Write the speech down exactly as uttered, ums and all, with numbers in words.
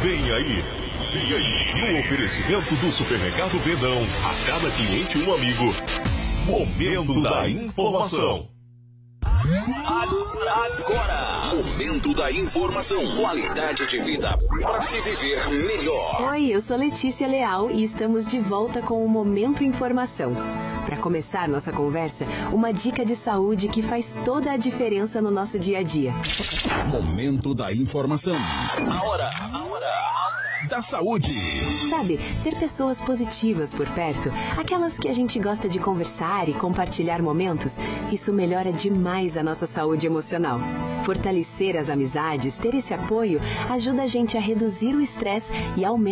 Vem aí, vem aí, no oferecimento do Supermercado Verdão, a cada cliente um amigo. Momento da Informação. Agora, Momento da Informação. Qualidade de vida para se viver melhor. Oi, eu sou Letícia Leal e estamos de volta com o Momento Informação. Para começar nossa conversa, uma dica de saúde que faz toda a diferença no nosso dia a dia. Momento da Informação. A hora, a hora, a hora da saúde. Sabe, ter pessoas positivas por perto, aquelas que a gente gosta de conversar e compartilhar momentos, isso melhora demais a nossa saúde emocional. Fortalecer as amizades, ter esse apoio, ajuda a gente a reduzir o estresse e aumentar